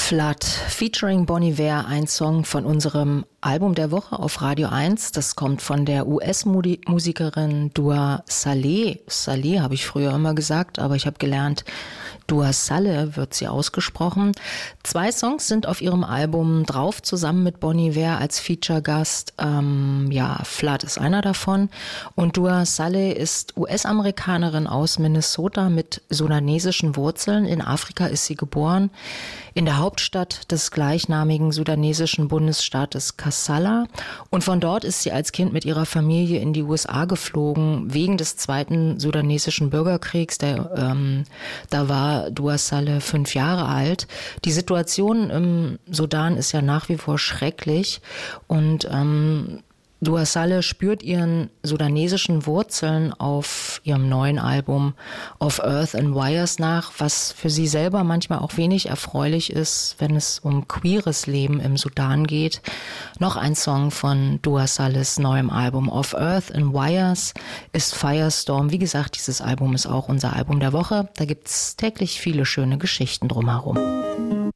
Flood featuring Bon Iver, ein Song von unserem Album der Woche auf Radio 1. Das kommt von der US-Musikerin Dua Saleh. Saleh habe ich früher immer gesagt, aber ich habe gelernt, Dua Saleh wird sie ausgesprochen. 2 Songs sind auf ihrem Album drauf, zusammen mit Bon Iver als Feature-Gast. Flood ist einer davon. Und Dua Saleh ist US-Amerikanerin aus Minnesota mit sudanesischen Wurzeln. In Afrika ist sie geboren, in der Hauptstadt des gleichnamigen sudanesischen Bundesstaates Kassala. Und von dort ist sie als Kind mit ihrer Familie in die USA geflogen, wegen des zweiten sudanesischen Bürgerkriegs. Da war Dua Saleh 5 Jahre alt. Die Situation im Sudan ist ja nach wie vor schrecklich und Dua Saleh spürt ihren sudanesischen Wurzeln auf ihrem neuen Album Of Earth and Wires nach, was für sie selber manchmal auch wenig erfreulich ist, wenn es um queeres Leben im Sudan geht. Noch ein Song von Dua Salehs neuem Album Of Earth and Wires ist Firestorm. Wie gesagt, dieses Album ist auch unser Album der Woche. Da gibt's täglich viele schöne Geschichten drumherum.